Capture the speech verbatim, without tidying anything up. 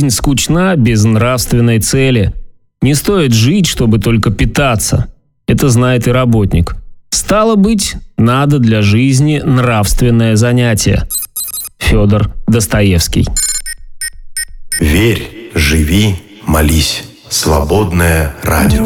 Жизнь скучна без нравственной цели. Не стоит жить, чтобы только питаться. Это знает и работник. Стало быть, надо для жизни нравственное занятие. Федор Достоевский. Верь, живи, молись. Свободное радио.